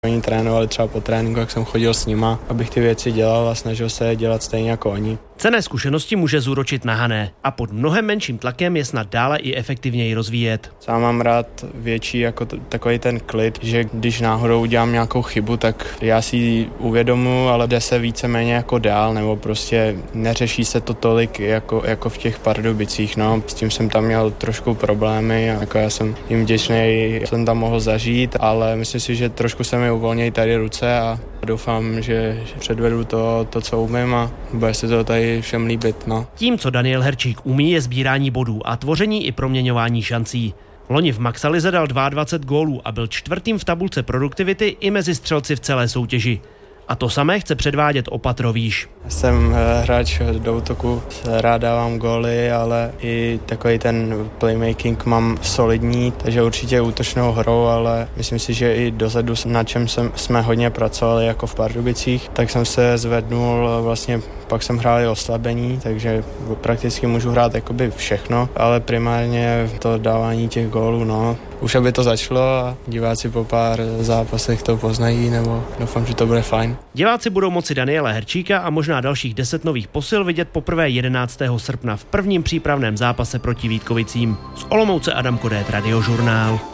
Oni trénovali třeba po tréninku, jak jsem chodil s nima, abych ty věci dělal a snažil se je dělat stejně jako oni. Cenné zkušenosti může zúročit na Hané a pod mnohem menším tlakem je snad dále i efektivněji rozvíjet. Sám mám rád větší jako takový ten klid, že když náhodou udělám nějakou chybu, tak já si ji uvědomuji, ale jde se víceméně jako dál, nebo prostě neřeší se to tolik jako v těch Pardubicích. No. S tím jsem tam měl trošku problémy a jako já jsem jim vděčný, jsem tam mohl zažít, ale myslím si, že trošku se mi uvolnějí tady ruce a doufám, že předvedu to, co umím a bude se to tady všem líbit. No. Tím, co Daniel Herčík umí, je sbírání bodů a tvoření i proměňování šancí. Loni v Maxalize dal 22 gólů a byl čtvrtým v tabulce produktivity i mezi střelci v celé soutěži. A to samé chce předvádět o patro výš. Jsem hráč do útoku, rád dávám góly, ale i takový ten playmaking mám solidní, takže určitě útočnou hrou, ale myslím si, že i dozadu, na čem jsme hodně pracovali jako v Pardubicích, tak jsem se zvednul, vlastně pak jsem hrál i oslabení, takže prakticky můžu hrát jakoby všechno, ale primárně to dávání těch gólů, no. Už aby to začalo a diváci po pár zápasech to poznají, nebo doufám, že to bude fajn. Diváci budou moci Daniela Herčíka a možná dalších 10 nových posil vidět poprvé 11. srpna v prvním přípravném zápase proti Vítkovicím. Z Olomouce Adam Kodét, Radiožurnál.